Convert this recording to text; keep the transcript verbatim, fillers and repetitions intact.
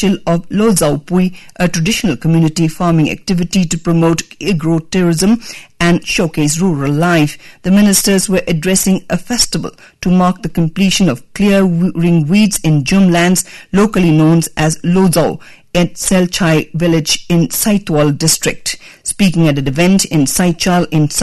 still of Lozao Pui, a traditional community farming activity to promote agro-tourism and showcase rural life. The ministers were addressing a festival to mark the completion of clearing weeds in Jum lands, locally known as Lozao, at Selchai village in Saitwal district. Speaking at an event in Saichal in